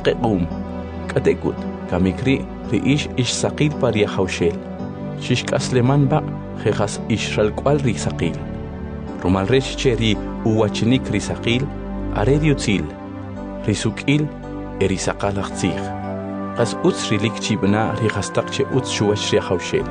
qequm katekut kamikri riish ish saqil paria haushel shish kasleman ba jejas ishral cual risaqil rumal rech cheri uwachinik risaqil arediutzil risukil erisaqalaqtzig qas utz rilik chibna rihastaq che utz shuwach ri haushel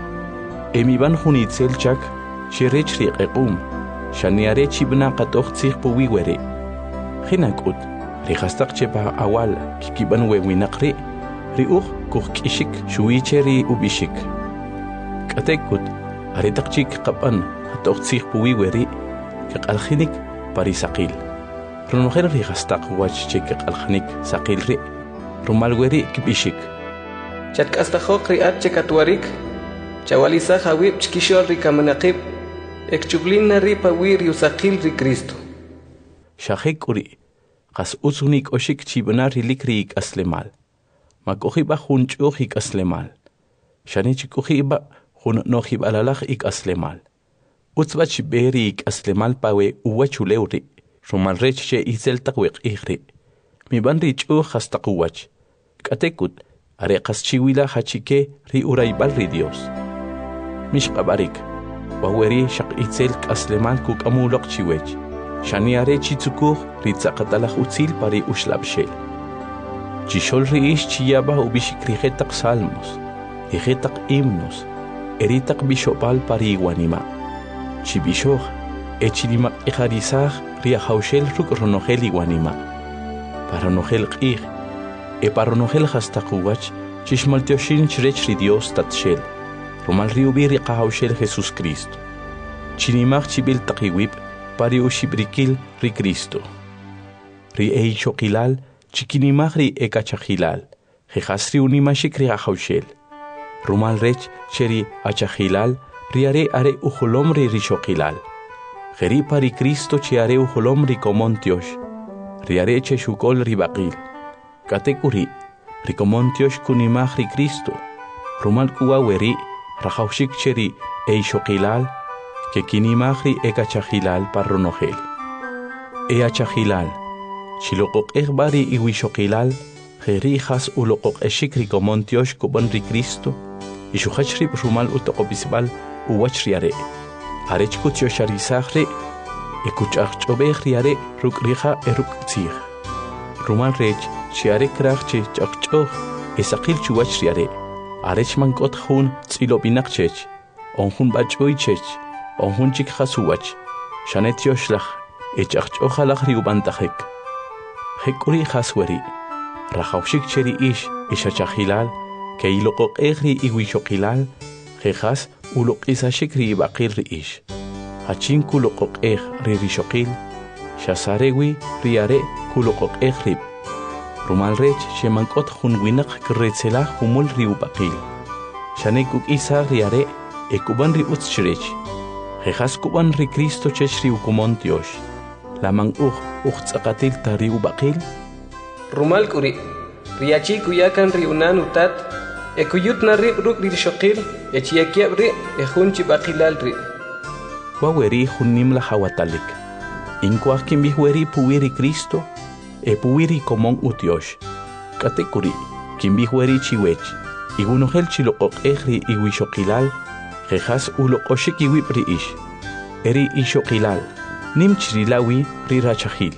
emiban hunitzel chak shirech ri qequm shaniare chibna qatoqtzig puwiwere Hinakut, rihastaq chepa awal kikiban wewinaqri, riuq kuqkishik shuicheri ubishik. Katekut, aritaqchik qapan hatoqtsig puwiweri, kaqalhinik parisaqil. Runojer rihastaq wach chik kaqalhinik saqilri, rumalweri kibishik. Chatkastajoq riat chekatwarik, chawalisa hawib chkishol rikamanaqib, ekchublina ripawi riusaqil ri Cristo. Shahik uri, qas usunik oshik chibna rilikrik aslemal. Makohiba hunchuhik aslemal. Shanichikuhiba hun nohib alalach ik aslemal. Utzba chiberik aslemal pawe uwachuleuri. Rumal rechche izel taqwiq ihri. Miban richu hastaquwach. Katekut, are qas chiwila hachike ri uraibal ri Dios. Mishqabarik, waweri shaq izel aslemal kuk amulok chiwech. Shaniare chitsukur ritzaqatalaj utzil pari ushlabshel. Chishol riish chiyaba ubishik rijetaq salmos, rijetaq himnos, eritaq bishopal pari iguanima. Chibishoj, echinimaq ijarizaj riajaushel ruk ronogel iguanima. Paronogel qij, paronogel hastaquwach, chishmaltioshin chrech ri Dios tatshel. Romal riubi riqahaushel Jesus Cristo. Chinimaq chibil taqiwib, pari ushibrikil ri Cristo. Ri eichokilal, chikinimaj ri ekachajilal, jejasri unimashik ri ajaushel. Rumal rech cheri achajilal, riare are ujolom ri rishokilal. Jeri pari Cristo chiare ujolom ri komontiosh, riare cheshukol ri baqil. Katekuri, ri komontiosh kunimaj ri Cristo. Rumal kuaweri, rajaushik cheri eichokilal, que kinimajri ekachajilal parronogel. Eachajilal, chiloqoq bari iwishokilal, jerijas uloqoq eshikri komontiosh kuban ri Cristo, y shuhachri rumal utoqobisbal uwachriare. Arechkutio sharizajre, ekuchachobejriare rukrija eruktzig. Rumal rech, chiare krachche chachchoh, esaqil chuwachriare. Arechmankot hun tzilobinakchech, onhun bachoichech, onhunchik hasuwach, shanetioslach, echachchojalach riubantajek. Hekuri hasweri, rajaushik cheri ish, ishachajilal, que iloqoq egri iwishokilal, jejas uloqisashik ribaqir ri ish. Hachin kuloqoq eg ririshokil, shasarewi riare kuloqoq egrib. Rumal rech shemankot hunwinak kretzelah humul riubaqil. Shanekuk isa riare, ekuban ri utschrech. Jejas kuban ri Cristo chech riu kumontiosh. Lamang tzaqatil ta riu baqil. Rumal kuri, riachi kuyakan riunan utat, ekuyut na rib ruk rishokil, echiakiab ri, ejunchi baqilal ri. Waweri hunim la hawatalik. Inkuak kimbihweri puwiri Cristo, puwiri komon utiosh. Katekuri, kimbihweri chiwech, igunohel chiloqoq egri iwishokilal, jejas uloqoshik iwipri ish. Eri ishokilal, nim chirilawi rirachajil.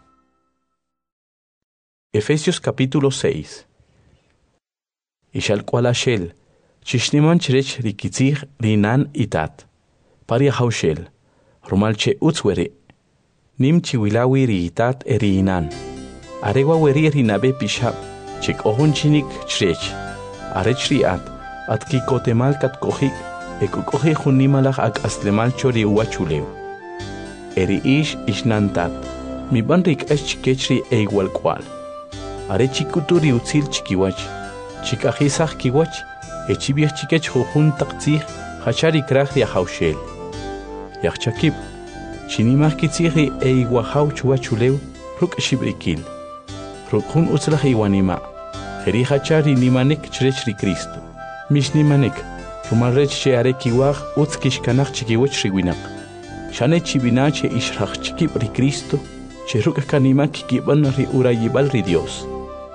Efesios capítulo 6. Ishal kualashel, chishniman chrech rikitzig rinan itat. Paria haushel, rumalche utzwere. Nim chiwilawi riitat eriinan. Arewa weri rinabe pishab, chik ohunchinik chrech. Arechriat, at kikotemal kat kohik, ekukohi hunimalach ak aslemal chori uachuleu. Eri ish ishnantat, mi banrik eschikechri eigual kwal. Arechikuturi utzil chikiwach, chikajisach kiwach, echibiach chikech jujun taktzig, hachari krach ya haushel. Yachchakib, chinimach kitzigri eiguajau chuachuleu, ruk shibrikil. Rukhun utzlach iwanima, jeri hachari nimanek chrechri Cristo. Mish nimanek, rumalrech sheare kiwach utzkishkanach chikiwach riwinak. Shane chibinache ishrach chikib ri Cristo, che ruk kanimak kiban ri urayibal ri Dios.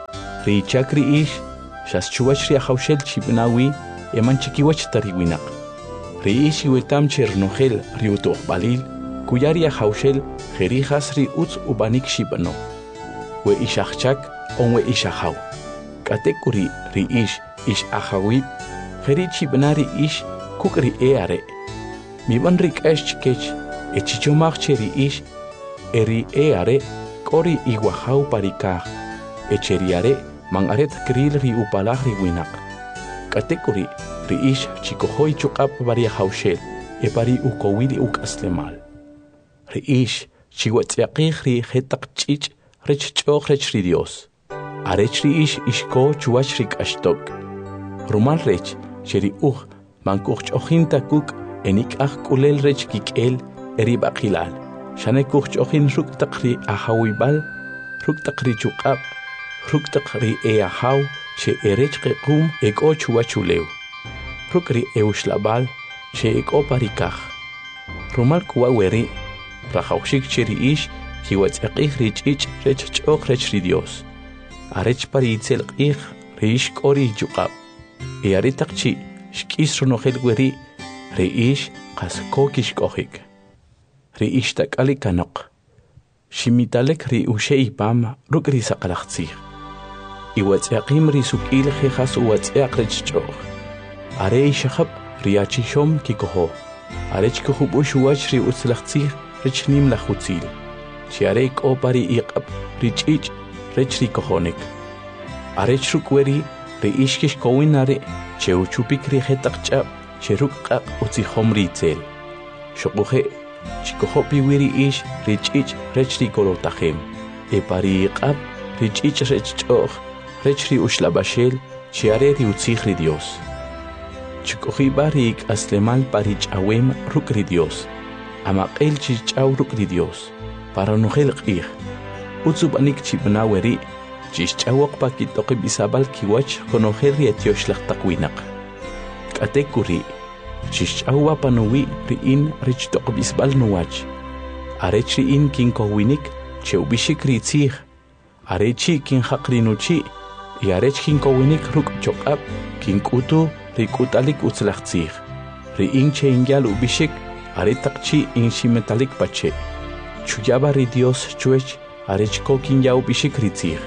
ri chakri ish shas chuwach ri hawshel chibnawi eman chikiwach tariwinaq ri ish iwetam chernogel ri utuq balil kuyari hawshel jerijas ri utz ubanik shibno we ishachak onwe ishahaw katekuri ri ish ahawi jeri chibnari ish kukri eare miban rik chikech echichomach cheri ish eri eare kori iwahaw parikah echeriare man aret kril ri upalah ri winak katekuri ri ish chikohoy chukap varia hawshel e pari ukowili ukaslemal ri ish chiwatsiaqih ri hetaq chich rech chokh rech ri Dios arech ri ish ishko chuwach ri kashtok rumal rech cheri man kuchochin takuk enik kulel rech kikel eri baqilal shane kuchochin ruk taqri ahawibal ruk taqri chukap ruk taqri eahaw che erech qum eko chuwachulew ruk ri eushlabal che eko parikah rumal kuwa weri rahawshik cheri ish kiwatsaqih ri chich rech chokh rech ri Dios arech paritzel qih ri ish kori chukap e aritaqchi shkis ronogel weri ri ish qasko kishkohik ri ish takali kanok shimitalek ri ushei pam ruk ri saqalaxtzih iwatsaqim ri sukil khas uwatsaq rechchokh are ishkhab ri achishom kikoho arech kuhubush wach ri utslaxtzih rechnim laxutzil chiare ko pari iqab ri chich rech ri kohonik arech ruk weri ri ishkish kowinare cheuchupik ri hetaqchab cheruk qaq utzihom ri tzel shoquhe chikohopi wiri ish ri chich rech ri kolotahem e pari iqab ri chich rech chokh rech ri ushlabashel chiare ri utzih ri Dios chikohi bari aslemal pari chawem ruk ri Dios amaqel chichaw ruk ri Dios para nogel qih utzubanik chibnaweri chichawaq pakitoqi bisabal kiwach konogel ri etioshlag taqwinaq katekuri chichawa panuwi ri in rich toq bisbal nuwach arech ri in kinkowinik cheubishik ri tzih arechi kin haqrinuchi y arech kinkowinik ruk choqab kinkutu ri kutalik utzlag tzih ri in cheingyal ubishik aretaqchi in shimetalik pache chuyaba ri Dios chuech arech ko kinyau bishik ri tzih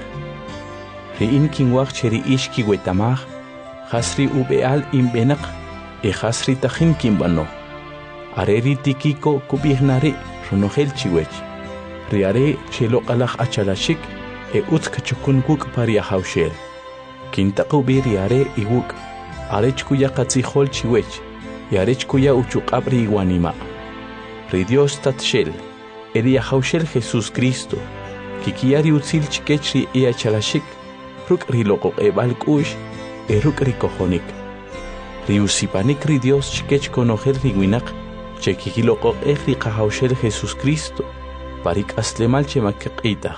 ri in kinwaq cheri ish kiwetamaj hasri ubeal imbenaq e hasri tajin kimbano areri tikiko kubihnari ronogel chiwech ri are chelo qalaj achalashik e utzk chukun kuk pari hawshel kintaqu bi ri are iwuk arech kuya qatzihol chiwech y arech kuya uchuqabri iwanima ri Dios tatshel eri hawshel Jesus Cristo kikiari utzil chikechri e achalashik ruk ri loqoq ebal kush e ruk ri kohonik ri usipanik ri Dios chikech konogel ri winaq cheki loqoq e ri qahawshel Jesus Cristo parik aslemal chemakqitaq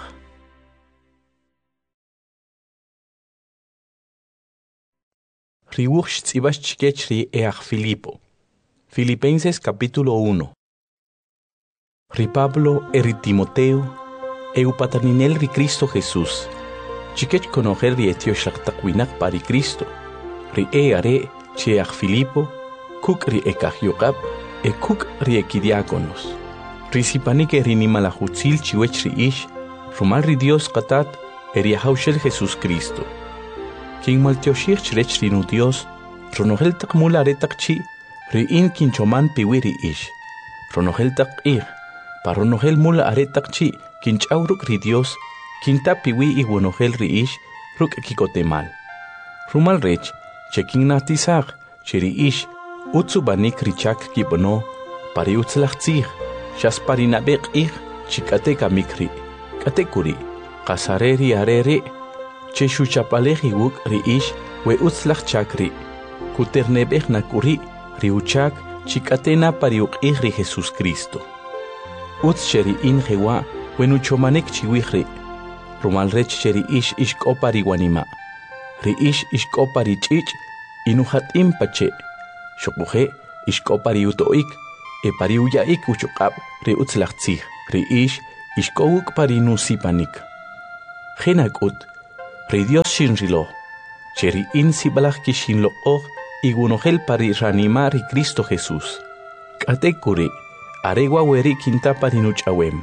ri wuxh tzibas chikech ri each Filipo Filipenses capítulo 1 ri Pablo e ri Timoteo e upataninel ri Cristo Jesús chikech konogel ri etioshlag taqwinaq pari Cristo ri are cheach Filipo kuk ri ekahyuqab e kuk ri ekidiáconos ri sipanik e ri nimalajutzil chiwech ri ish rumal ri Dios qatat e ri hawshel Jesus Cristo kin maltioshir chrech ri nu Dios ronogel taqmul aretaqchi ri in kinchoman piwi ri ish ronogel taqih paronogel mul aretaqchi kinchawruk ri Dios kinta piwi iwonogel ri ish ruk kikotemal rumal rech chekin natisaq cheri ish utzubanik richak kibno pari utzlaqtzih shas parinabeq ih chikate kamikri katekuri qasareri arere che shuchapaleji wuk ri ish we utzlaq chakri kuternebej nakuri ri uchak chikatena pari uqih ri Jesus Cristo utz cheri in jewa wenuchomanek chiwihri rumal rech cheri ish ishkopari wanima ri ish ishkopari chich inuhatim pache shokuhe ishkopari utoik e pari uyaik uchuqab ri utzlaqtzih ri ish ishkowuk pari nusipanik Genakut Ri Dios shin rilo. Cheri in sibalach kishin lo og igunogel pari ranima ri Cristo Jesús. Kate kuri aregua weri kinta pari nuchawem.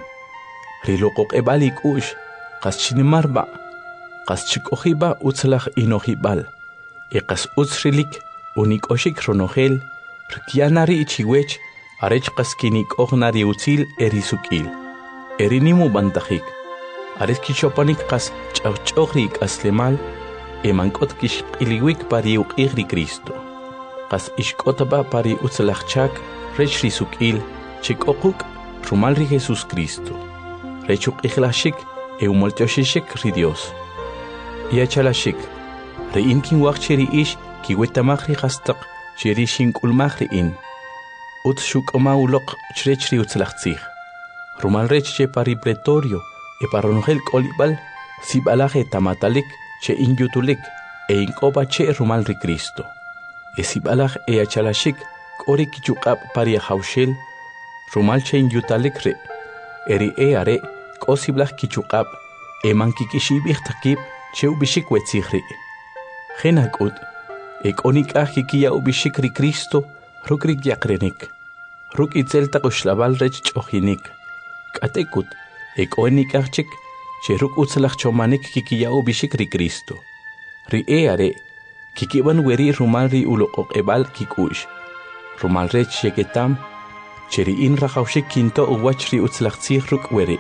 Ri loqok ebalik ush qas chinimarba qas chikohiba utzlach inohibal. Qas utzrilik unik oshik ronogel rkianari ichiwech arech qas kinik ognari utzil erisukil. Erinimu bantajik. Ares kichopanik qas chawchogrik aslemal emankot kishqiliwik pari uqigri Cristo. Qas ishkotaba pari utzlachchak rech risukil chikokuk rumalri Jesús Cristo. Rechuk ihlashik eumoltioshishik ri Dios. Iachalashik reinkin waqcheri ish kiwetamagri qastaq cheri shinkulmagri in. Utshukoma uloq chrechri utzlachtzig. Rumal rech che pari pretorio e paronogel kolibal sibalaje tamatalik che inyutulik e inkoba che rumal ri Cristo. E sibalaj e achalashik kori kichukab pari haushel rumal che inyutalik re. Eri e are kosiblaj kichukab e mankikishibih takib che ubishik wetzigri. Genakut e konik ajikia ubishik ri Cristo rukrik yakrenik. Ruk itzel takushlabal rech chojinik. Katekut ek oenik achik che ruk utzlach chomanik kikiyao bishik ri Cristo. Ri eare kikiban weri rumal ri uloqok ebal kikush. Rumal rech yeketam che ri in rajaushik kinto uwach ri utzlach tzig ruk weri.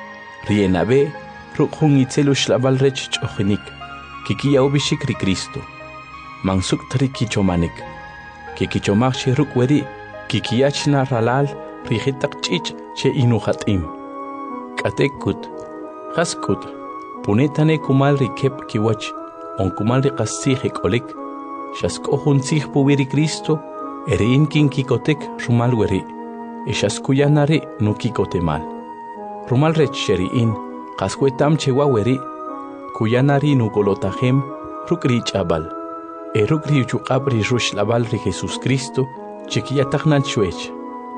Ri enabe ruk hun itzel ushlabal rech chojinik kikiyao bishik ri Cristo. Mansuk tri kichomanik. Kikichomach che ruk weri kikiyachna ralal rijitak chich che inuhatim. Katekut, Haskut, punetane kumal rikep kiwach, on kumal rikasihik olik, shaskohun sich puwiri Cristo, erein kin kikotek rumal weri, eshaskuyanari no kikotemal. Rumal rech sheriin, kaskuetam chewa weri, kuyanari no golotahem, rukrich abal, erukri uchukabri rush labal ri Jesus Cristo, chiquiyataknal chuech.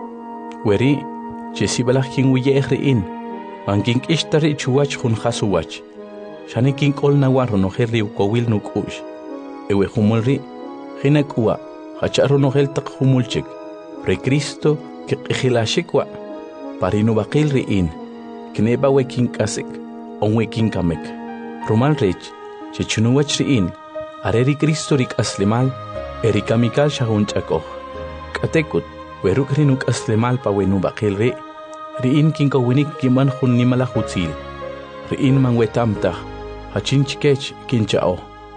Weri, chesibalach kin wiyehriin, mankin ishtari chuwach hun hasuwach. Shanikin kol nawarro no herri ukowil nukush. Ewe humulri, hinakua, hacharo no heltak humulchik. Re Cristo, que ejilashikwa. Parinu bakil riin, kneba wekin kasek, on wekin kamek. Rumal rech, chechunuwach riin, areri Cristo rik aslimal, erikamikal shahunchakoh. Katekut, weruk rinuk aslemal pa wenu bakil ri. Riin kin kawinik kiman hun ni malahutzil. Riin man wetamtah, hachin chikech kin chao.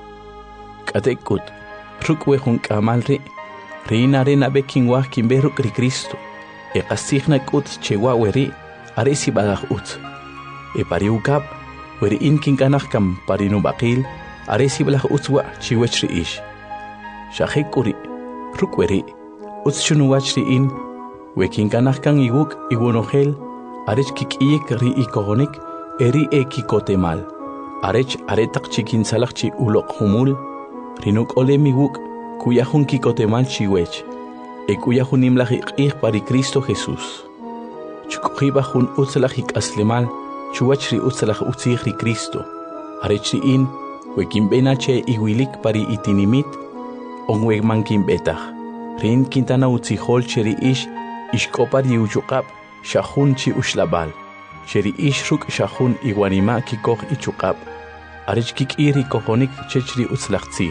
Katekut, ruk we hun kamal ri. Riin arena bekin wah kin beruk ri Cristo. E kasihna kut chewa weri, aresi bagah ut. E pariukap, weri in kin kanah kam parinu bakil, aresi balah utwa chiwech ri ish. Shahekuri, ruk weri. Utshunu wachri in, wekin kanah kan iguk igunohel, arech kikiyek ri ikogonik, eri kikotemal. Arech aretak chikin salakchi ulok humul, rinuk ole miguk, kuyahun kikotemal chiwech, kuyahun imlahik pari Cristo Jesús. Chukujibahun utzlahik aslemal, chuachri utzlah utzih ri Cristo. Arech ri in, wekin benache iguilik pari itinimit, onweg mankin betah. Rin kintana utzihol cheri ish ishkopari uchukap shahun chi ushlabal. Cheri ish ruk shahun iguanima kikoh ichukap. Arich kikiri kohonik chechri utzlachtzir.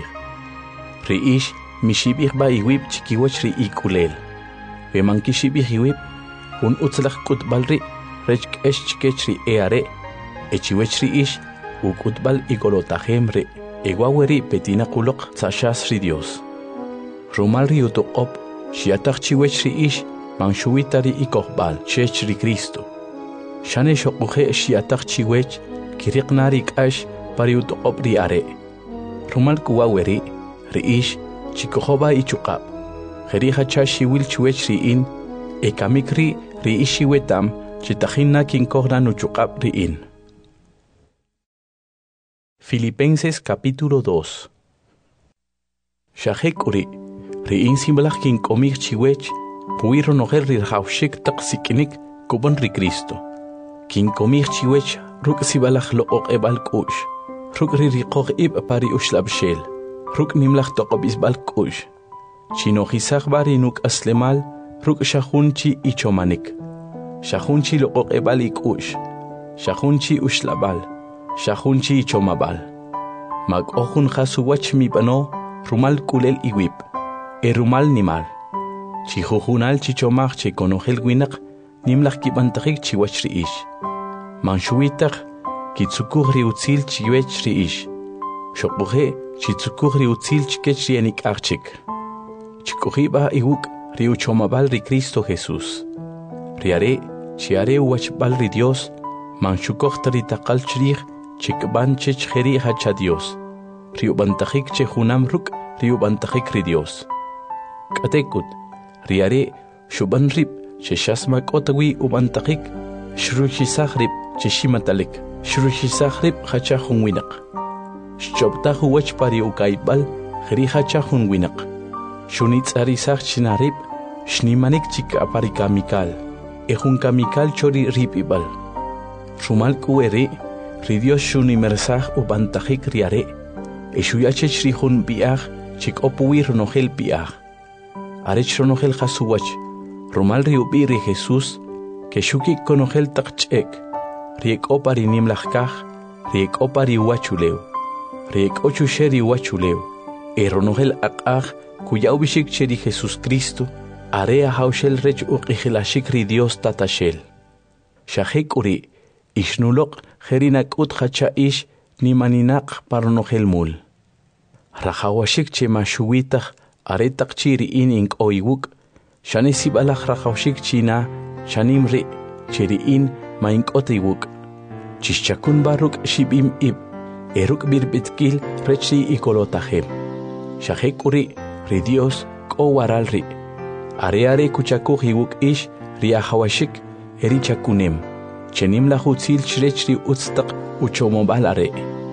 Ri ish mishibih ba iwib chikiwachri ikulel. Veman kishibih iwib hun utzlach kutbalri rech kesh chikechri eare. Echiwechri ish ukutbal igolotahemre. Eguaweri petina kulok tzashasri Dios. Rumal riuto op, shiatach chiwechri ish, manshuitari ikohbal, chechri Cristo. Shane shokuhe shiatach chiwech, kiriknari kash, pariuto op riare. Rumal kuwaweri, ri ish, chikohoba ichukap. Heriha chashi wil chiwechri in, ekamikri ri ishi wetam, chitahina kinkohra nuchukap ri in. Filipenses capítulo 2. Shahekuri. Riin simbalach kin komich chiwech, puiro noher rirhaushik taksikinik kuban ri Cristo. Kin komich chiwech ruk sibalach lo ok ebal kush. ruk ririkoq ib pari ushlabshel, ruk nimlach toqobis balkush. Chino hisach bari nuk aslemal, ruk shahunchi ichomanik. Shahunchi loqoq ebal ikush, shahunchi ushlabal, shahunchi ichomabal. Mag ohun khasuwach mi bano, rumal kulel iwip, rumal nimal. Chihuhunal chichomach che konogel winak, nimlach kibantakik chiwach riish. Manshuitach, kitsukuh riutzil chiwech riish. Shokuhe, chitsukuh riutzil chikech rianik archik. Chikuhiba iwuk riuchomabal ri Cristo Jesús. Riare, chiare uachbal ri Dios, manchukoh taritakal chrich, chikban chech jeri hacha Dios. Riubantakik che junam ruk, riubantakik ri Dios. Katekut, riare, shuban rip, cheshasmak otawi ubantakik, shruchisach rip, cheshimatalik, shruchisach rip hacha junwinak. Shchobtahu wach pari ukaibal, jeri hacha junwinak. Shunitz arisach chinarip, shnimanik chik aparikamikal, kamikal chori ripibal. Rumal kuere, ridios shunimersach ubantakik riare, eshuyachech rihun biach, chik opuir nogel biach. Arech ronogel jasuwach, rumal riubiri Jesús, que shuki konogel takchek, riek opari nimlachkach, riek opari wachuleu, riek ochusheri wachuleu, ronogel akach, cuya ubishik cheri Jesús Cristo, area haushel rech uqihilashik ri Dios tatashel. Shahek uri, ishnulok jerinak hacha ish ni maninak parnogel mul. Rajawashik che mashuitach aretak chiri in oiwuk, shanesibалах rajawashik china, shanimri chiri in maink otiwuk. Chishchakun baruk shibim ib, eruk birbitkil rechi ikolotahem. Shahek uri, ri Dios ko waral ri. Are kuchaku hiwuk ish riahawashik eri chakunem. Chenim la hutzil chrechri utstak uchomobal are.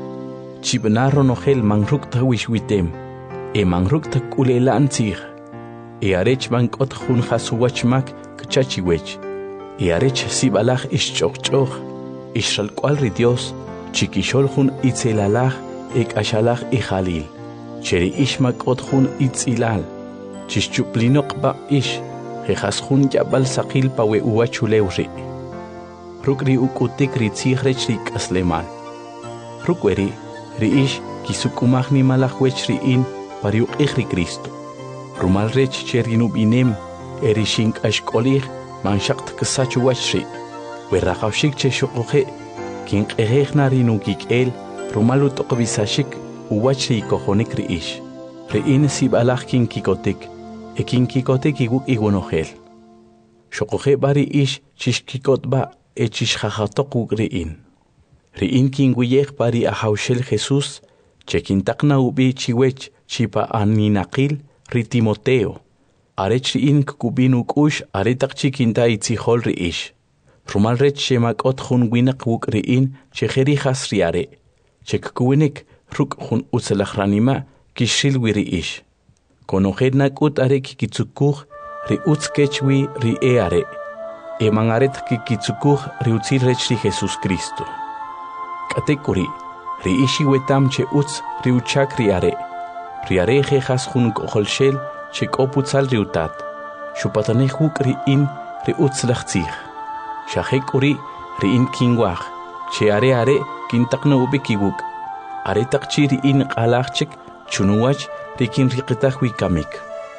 Chibnaro nogel mangruk tawish witem. Mangruk tak ulela antzig. Arech bank ot hun hasuwachmak kchachiwech. Arech sibalach ish chokchoch. Ishral kwal ri Dios. Chikishol hun itzelalach ashalach ijalil. Cheri ishmak othun itzilal, chischuplinok ba ish, jehashun yabal sakil pawe uachuleuri. Rukri ukutik ritzichrech rik aslemal. Rukweri, riish, kisukumagni malachwech riin, pariuk ichri Cristo. Rumal rech cherinubinem, erishink ashkolich, manshakt kasachuachri. Werrakawshik cheshokohe, kink erechnarinukik el, rumalut okvisashik. Uwachri kojonik riish. Riin sibalach kin kikotik. Kin kikotik iguk igunohel. Shokohe bari ish chishkikot ba chishhahatok riin. Riin kin guyech bari ahaushel Jesús. Chekintakna ubi chiwech chipa aninakil ri Timoteo. Arech riin kubinuk ush aretak chikinta itzihol riish. Rumal rech shemak othun winak wuk riin cheheri has riare. Chekkuwinik ruk hun utselachranima kishil wiri ish. Konojednak ut are kikitsukuh ri utskechwi ri are. Mangaret kikitsukuh ri utzirech ri Jesús Cristo. Katekuri ri ishi wetam che utz ri uchak ri are. Ri are jejas hun koholshel che koputzal ri utat. Shupataneh huk ri in ri utzlachtzich. Shahek uri ri in kingwach. Che are kintakna ubikiwuk. Aretak chiri in qalachchik chunuwach rikin riqitach wikamik.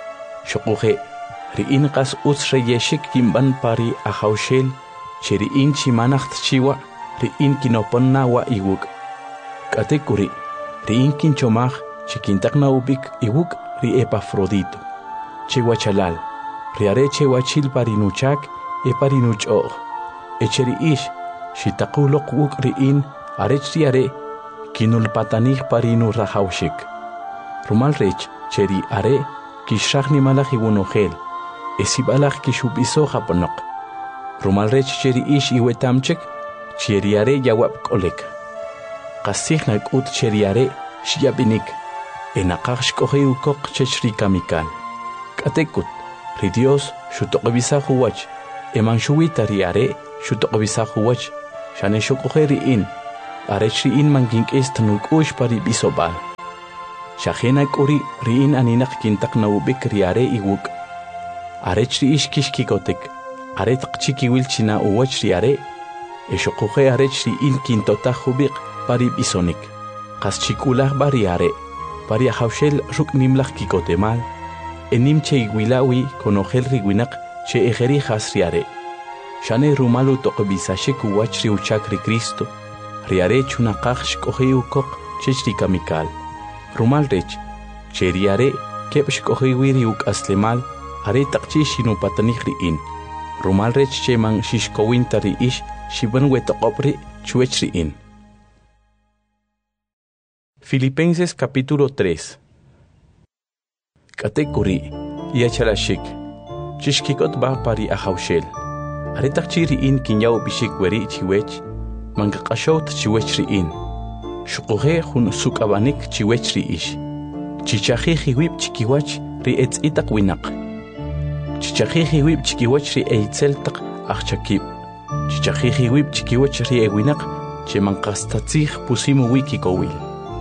Shokuhe ri in qas uts reyeshik kimban pari ahaushel chiri in chimanacht chiwa ri in kinoponna wa iwuk. Katekuri ri in kinchomach chikintakna ubik iwuk ri Epafrodito. Chewachalal ri are chewachil parinuchak parinuchoh. Echeri ish shitakulok wuk ri in arech ri are kinul patanich parinu rahaushik. Rumal rech cheri are kishachni malach iwunohel. Esibalach kishubiso japonok. Rumal rech cheri ish iwetamchek cheri are yawap kolek. Qasichnak ut cheri are shiabinik. Enaqach kohe ukok chechri kamikal. Katekut ri Dios shutoqbisa huwach. Eman shuwita ri are shutoqbisa huwach. Shane shokohe ri in. arech ri'in mankink'is tanuk'ux pari bisobal. Shajena k'uri ri'in aninaq kintaq nawubik riare iwuk. Arech ri'ix kixkikotek, aretaq chikiwil china uwach riare, eshoquje arech ri'in kintotaj jubiq pari bisonik. Qas chikulaj bariare, pari ajawshel ruk nimlaj kikotemal, enim che iwilawi konojel riwinaq che ejeri jas riare. Shane rumalu toqbisashik uwach riuchak ri Cristo, riare chunaqaj shkoji ukok chech rikamikal. Rumal rech, che riare kep shkojiwi riuk aslemal, are taqchi shinu patanij ri'in. Rumal rech che man shishkowinta ri'ish shiban wetoqopri chuech ri'in. Filipenses capítulo 3. Katekuri, yachalashik, chishkikot ba pari ajawshel. Aretaqchi ri'in kinyaw bishik weri chiwech, mangaqashot chiwech ri'in. Shuquje jun sukabanik chiwech ri'ish. Chichaji jiwib chikiwach ri'etz itaq winaq. Chichaji jiwib chikiwach ri'eitzel taq achakib. Chichaji jiwib chikiwach ri'ewinaq che manqastatzij pusimu wikikowil.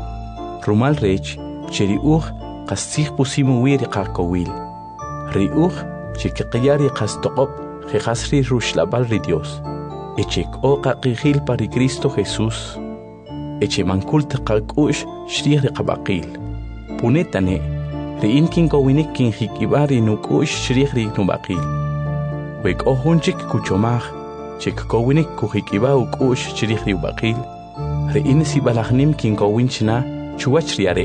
Rumal rech, che ri'uj qastzij pusimu wi riqakowil. Ri'uj che kiqiyari qastoqop jejasri rushlabal ri Dios. Eche k'oqa qijil pari Cristo Jesús. Eche mankul taqak'ush shrij riqabaqil. Punetane, ri'in kinkowinik kinjik'ibari nuk'ush shrij ri nubaqil. Wek'o junchik kuchomaj, che kkowinik kujik'iba uk'ush shrij ri ubaqil. Ri'in sibalajnim kinkowin china chuwach riare.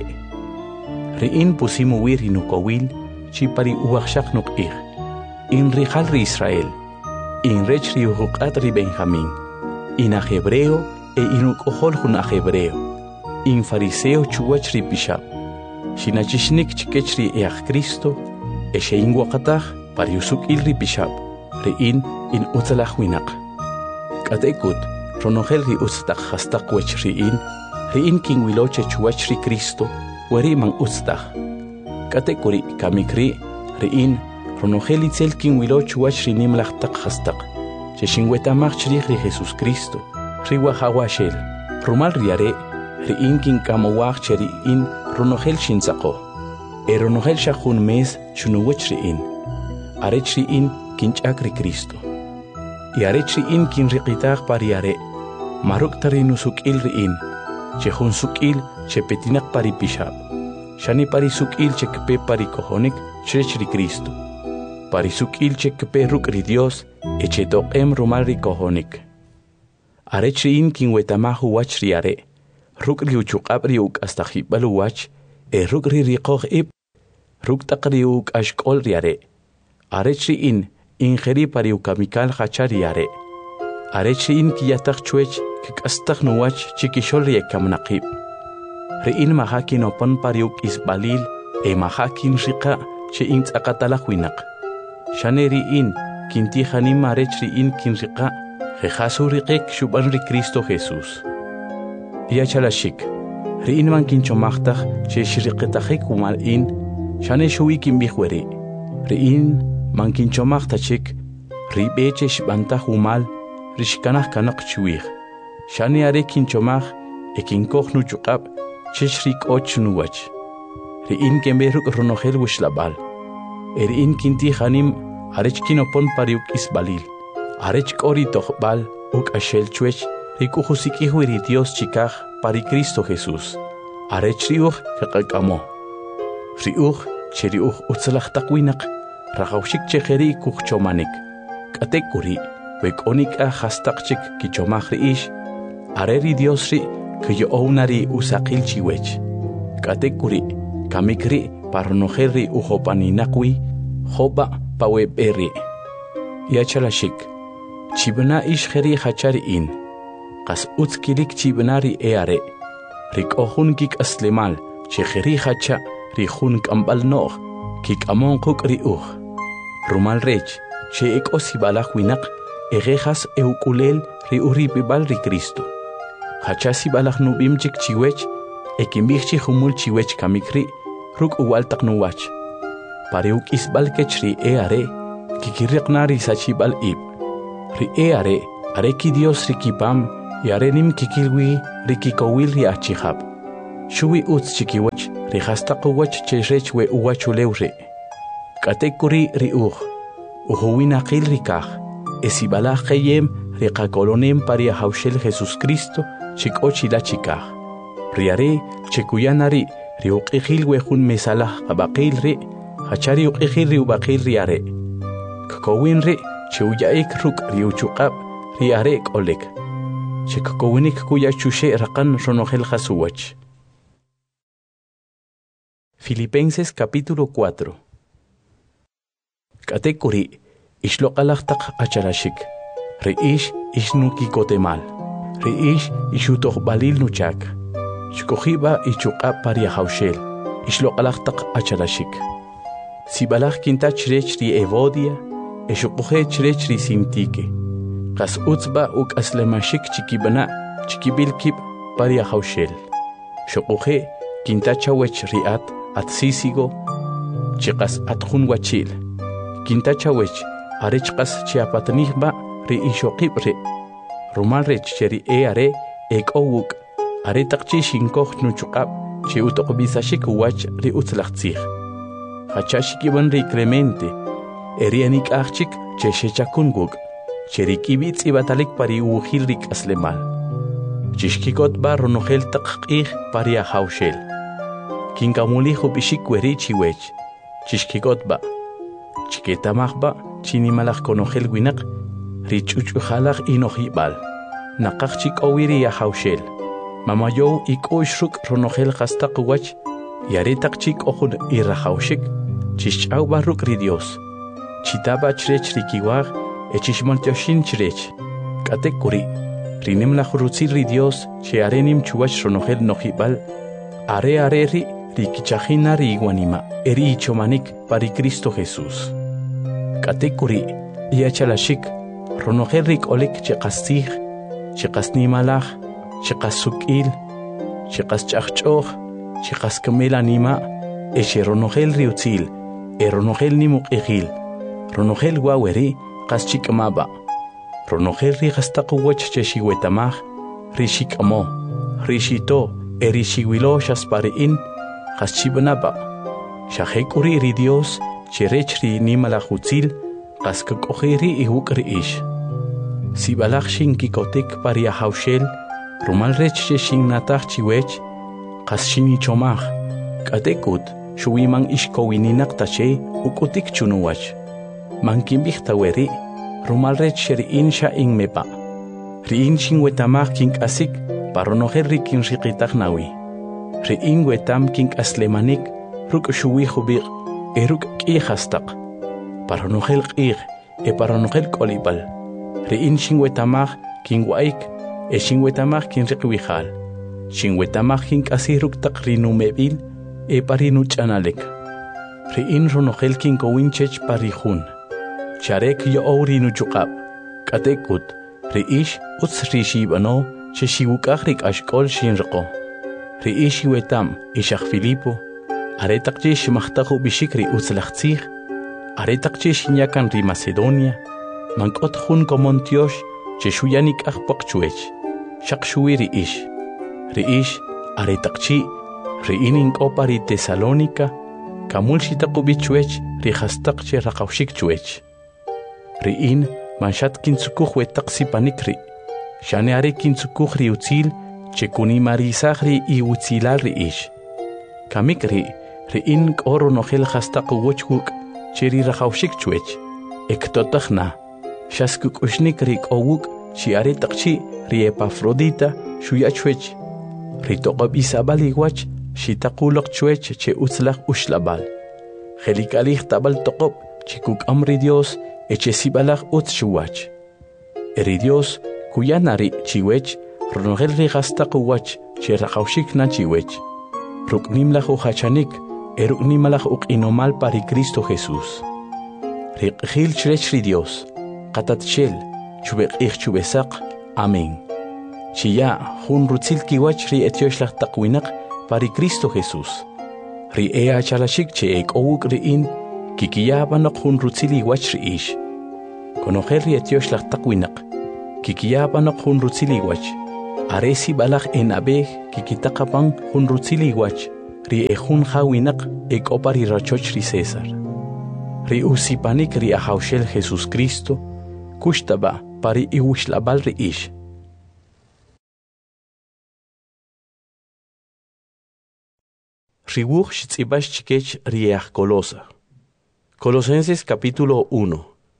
Ri'in pusimu wi ri nukowil chi pari uwaqshaq nuk'ij. In rijal ri Israel. In rech ri ujuqat ri Benjamín. In a hebreo e in uk'ojol jun a hebreo. In fariseo chuwach ri pishab. Shinachishnik chikech ri eaj Cristo. E shein waqataj pari usuk'il ri pishab. Ri'in in utzalaj winaq. K'atekut ronojel ri utztaq hastaq wech ri'in. Ri'in kinwiloche chuwach ri Cristo. Weri man utztaj. K'atekuri kamikri ri'in ronojel itzel kinwilo chuwach ri nimlaj taq hastaq. Che shinwetamaj chrij ri Jesus Cristo. Ri wajawashel. Rumal riare ri'in kinkamowaj che ri'in ronojel shintzaqo. E ronojel shajun mes chunuwach ri'in. Arech ri'in kinch'ak ri Cristo. Y arech ri'in kinriqitaj pariare. Maruk tari nusuk'il ri'in. Che jun suk'il che petinak pari pishab. Shani pari suk'il che kpe pari kojonik chrech ri Cristo. Pari suk'il che kpe ruk ri Dios e che toq'em rumal ri kojonik. Arech ri'in kinwetamaj uwach riare. Ruk ri uchuq'ab ri uk'astajib'al uwach e ruk ri riqoj ib. Ruk taq ri uk'axk'ol riare. Arech ri'in injeri pari ukamikal hacha riare. Arech ri'in kiyataj chuech kik'astaj nuwach chikixol ri ekamnaqib. Ri'in majakin opon pari uk'isbalil e majakin riqa che intz'aqatalaj winaq. Shane ri'in kintijanim arech ri'in kinriqa jejasu riqek xub'an ri Cristo Jesús. Yachalashik, ri'in man kinchomajtaj che xriqitajik umal'in shane xuwi kinb'ij weri. Ri'in man kinchomajtajchik rib'e che xb'antaj umal rixkanaj kanaq chiwij. Shane are kinchomaj e kinkoj nuchuq'ab che xrik'och nuwach. Ri'in kenb'ej ruk' ronojel wixlab'al. E ri'in kintijanim arech kinopon pari uk'isbalil. Arech k'o ri tojb'al uk'axel chuech rik'ujusik'ij wi ri Dios chikaj pari Cristo Jesús. Arech ri'uj kaqak'amo. Ri'uj che ri'uj utzalaj taq winaq rajawxik che jeri kujchomanik. K'atekuri wek'onik a hastaq chik kichomaj ri'ix. Are ri Dios ri kiyo'owna ri usaqil chiwech. K'atekuri kamikri paronojel ri ujopaninaqwi jopa paweb'eri. Yachalashik, chibna ix jeri hacha ri'in. Qas utz kilik chibna ri eare. Rik'ojun kik'aslemal che jeri hacha ri jun k'amb'al no'j kik'amon quk' ri'uj. Rumal rech che ek'osibalaj winaq ejejas euk'ulel ri urib'ib'al ri Cristo. Hacha sibalaj nub'im chik chiwech ekinb'ij chi jumul chiwech kamikri ruk' uwaltaq nuwach. Pari uk'isb'al kech ri eare kikiriqna ri sachib'al ib'. Ri eare are ki Dios ri kipam yarenim kikilwi rikikowil ri achihab. Shuwi uts chikiwach ri hastaqwach cherech we uwachulewre. Katekuri ri uhuwinaqil rikaj. Esibalaj kayem ri qakolonem paria hawshel Jesus Cristo chikochila chikaj. Riare chekuyanari ri uqijil wejun mesalah qabaqil ri hachari uqijil ri ubaqil riare. Kakowin ri cheuyaik ruk ri uchuqab riare kolek. Chekakowinik kuya chushe raqan ronogel jasuwach. Filipenses capítulo 4. Katekuri ishloqalaqtaq acharashik. Reish ishnuki kotemal. Reish ishutoq balil nuchak. Shkojiba ichuqab paria hawshel. Ishloqalaqtaq acharashik. Sibalaj kinta chrech ri Evodia, eshuqoje chrech ri Simtike. Qas utzba uk aslemashik chikibana chikibilkib paria hawshel. Shuqoje kinta chawech riat atsisigo chiqas atjun wachil. Kinta chawech arechqas chiapatnihba ri ishoqib re. Rumalrech cheri are ekowuk aretaqchi shinkoj nuchuqab chi utoqbisashik wach ri utzlaqtzij. Hachashikiban ri Clemente erianik achik cheshechakunguk cherikibitz ibatalik pari ujil rik aslemal. Chishkikot ba ronogel taqqij paria hawshel. Kinkamuliju bishik werichi wech. Chishkikot ba chiketamaj ba chinimalaj konogel winak richuchujalaj inojibal. Naqaqchik owiri ya hawshel. Mamayow ikoyshruk ronogel qastaq wach yaretaqchik ojun irrahawshik chishch'aw barruk ri Dios. Chitaba chrech rikiwaj echishmaltyoshin chrech. Katekuri rinemlaj rutzil ri Dios che arenim chuwach ronogel nojibal. Are ri rikichajina ri iguanima eri ichomanik pari Cristo Jesús. Katekuri iachalashik ronogel rik olik cheqastij cheqasnimalaj cheqasuk'il cheqasch'ajch'oj chiqas kamel anima eche ronogel riutzil ronogel nimuq'ijil ronogel waweri qas chik'amaba ronogel ri qastaqwach chexiwetamaj ri xik'amo ri xito eri xiwilo xaspari'in qas chibanaba xajek'uri ri Dios cherech ri nimalaj utzil qas kak'oji ri iwuk' ri'ix. Sibalaj xinkikotik paria hawshel rumalrech chexinnataj chiwech qas xinichomaj k'atekut xuwiman ixkowininaq tache ukutik chunuwach. Mankinb'ij taweri rumalrech xeri'in xa inmepa. Ri'in xinwetamaj kink'asik paronogel ri kinriqitaj nawi. Ri'in wetam kink'aslemanik ruk' xuwij ub'iq' ruk' k'ij hastaq. Paronogel q'ij paronogel k'olib'al. Ri'in xinwetamaj kinwa'ik xinwetamaj kinriqwijal. Xinwetamaj kink'asij ruk' taq rinumeb'il parinuch'analek. Ri'in ronogel kinkowin chech parijun. Charek yo'ow rinuchuqab. K'atekut ri'ix utz ri xib'ano che xiwuk'aj ri k'axk'ol xinriqo. Ri'ix xiwetam ixaj Filipo aretaqchi ximajtaj ub'ixik ri utzlajtzij aretaqchi xinyakan ri Macedonia mank'ot jun komon tyox che xuyanik'aj paqchuech xaq xuwi ri'ix. Ri'ix aretaqchi ri'in ink'opa ri Tesalónica kamul xitaq ub'i chuech ri jastaq che raqawxik chuech. Ri'in manxat kintzukuj wetaq sipanik ri'. Xane are kintzukuj ri utzil che kunimarisaj ri iutzilal ri'ix. Kamik ri'in k'o ronogel jastaq uwochwuk che ri raqawxik chuech. Ektotaj na xaskuk'uxnik ri k'owuk chi aretaqchi ri Epafrodita xuyachwech. Ri toq'ob'isab'al iwach xitaquloq chuech che utzlaj uxlab'al. Jelik'alij tab'al toq'ob' chi kuk'am ri Dios eche sibalaj utz xuwach. Ri Dios kuyana ri chiwech ronogel ri qastaq uwach che raqawxik na chiwech. Ruk'nimlaj ujachanik ruk'nimalaj uq'inomal pari Cristo Jesús. Ri q'ijil chrech ri Dios qatatchel chubeq'ij chubesaq. Amén. Chiya jun rutzil kiwach ri etyoxlaj taq winaq pari Cristo Jesús. Ri achalashik che ek'owuk ri'in kikiyab'anoq jun rutzil iwach ri'ix. Konogel ri etyoxlaj taq winaq kikiyab'anoq jun rutzil iwach Aresi balak enabeh kikitaqapan hunrutzili wach ri ejun hawinaq ekopari rachoch ri César. Ri usipanik ri ahawshel Jesus Cristo kushtaba pari iwishlabal ri ish. Riwuch shitzibash chikech riach Colosa. Colosenses capítulo 1.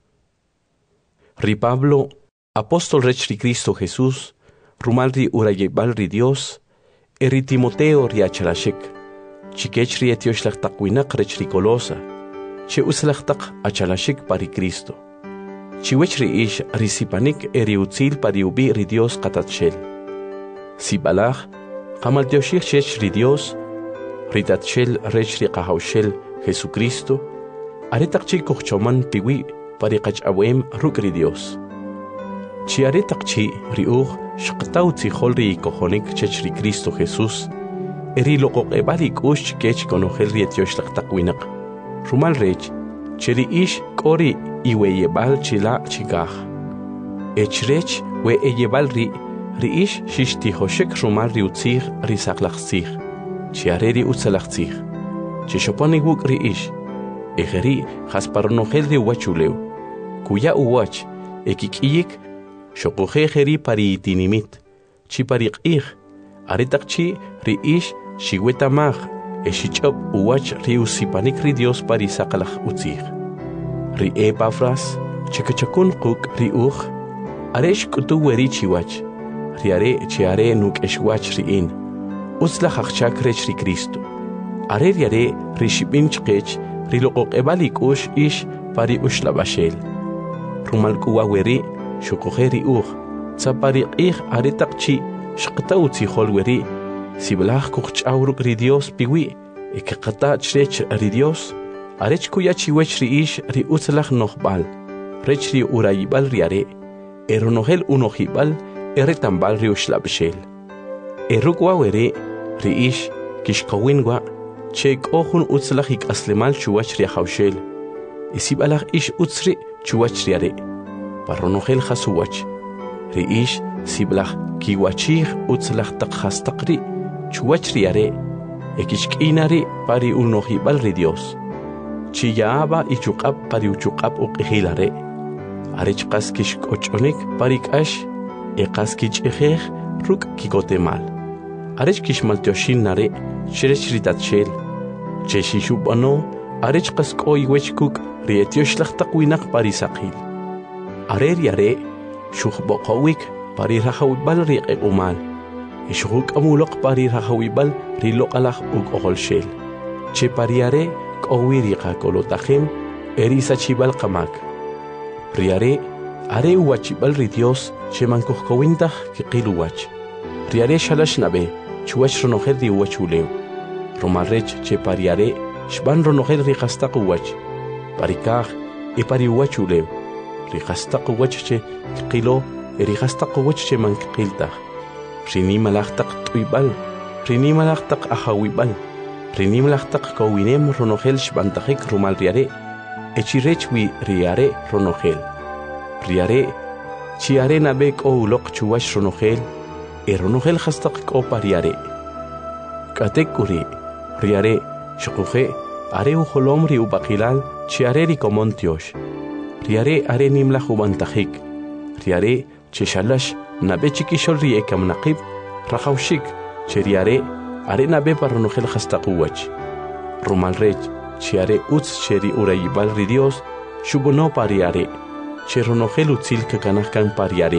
Ri Pablo, apóstol rech ri Cristo Jesús, rumal ri urayebal ri Dios, eri Timoteo ri achalashik, chikech ri etioshlechtaqwinak rech ri Colosa, che uslechtaq achalashik pari Cristo. Chiwech ri ish ri sipanik eri utzil pari ubi ri Dios qatatshel. Sibalach, qamal teoshich chech ri Dios, ritatshel rech ri qahawshel Jesucristo, aretaqchi kuchchoman piwi pari qachawem ruk ri Dios. Chi aretaqchi riuj shqtaw tzihol ri kojonik chech ri Cristo Jesús, eri loqoqebali kush kech konojel ri etioshlechtaqwinak. Rumal rech, cheri ish kori iweyebal chila chigaj. Echrech we eyebal ri ish shishtihoshek rumal ri utzig ri saklachzig. Chiareri utzalachzig. Chishoponi wuk ri ish. Ejeri jasparonojel ri wachuleu. Kuya uwach, ekikiyik, shokoje jeri pari itinimit. Chi parik ig. Aretaqchi ri ish shiwetamaj. Eshichop uwach ri usipanik ri Dios pari sakalach utzig. Ri Epafras, chikachakun kuk ri uj. Aresh kutu weri chiwach. Riare chiare nuk eshwach ri in. Utzlach achchak rech ri Cristo. Are riare ri shipin chkech ri loqoqebalik ush ish pari ushlabashel. Rumal kuwa weri shukoje ri uj. Tzapari ig aretaqchi shqta utzihol weri. Siblach kuchawruk ri Dios piwi. Ekaqata chrech ri Dios. Arech kuya chiwech ri ish ri utzlach nohbal. Rech ri urayibal riare. Eronohel unohibal eretambal ri ushlabashel. Erukwa weri ri ish kishkawinwa chek ohun utzlach aslemal chuwach ri hawshel. Isibalach ish utzri chuwach riare. Parronohel hasuwach. Ri ish siblach kiwachig utzlach taqhastaqri chuwach riare. Ekishkinari pari unohibal ri Dios. Chiyaaba ichuqab pari uchuqab uqihilare. Arechqas kishkochonik pari kash eqas kichejej ruk kikotemal. Arech kishmal teoshin nare, shrech ritatshel. Cheshishubano, arech qasko iwechkuk, rietioshlechtaqwinak parisaqil. Arer yare, shukhboqawik, parirahawibal riqequmal. Ishuk amulok parirahawibal riloqalach uqoholshel. Che pariare, kowiriqa kolotahim, erisachibal qamak. Riare, are uwachibal ri Dios, che mankohkowintah kiqiluwach. Riare shalash nabe, chuwach ronojer di uwachuleu. Romarrech che pariare, shban ronojer rikastaq uwach. Parikaj, e pari uwachuleu. Rikastaq uwach che kilo, e rikastaq uwach che mankiltah. Rini malachtaq tuibal, rini malachtaq ahawibal. Rini malachtaq kowinem ronojel shbantajek rumal riare. Echirech wi riare ronojel. Riare, chiare nabek o ulok chuwach ronojel. Eronojel hastaq ko pariare. Katekuri, riare, shukuje, are uholom ri ubakilal, chiare ri komontiosh. Riare are nimla hubantajik. Riare, cheshalash, nabe chikishol ri ekamnaqib, rajawshik, cheriare, are nabe paronojel hastaquwach. Rumalrech, chiare utz cheri urayibal ri Dios, shubono pariare, cheronojel utzil kakanahkan pariare.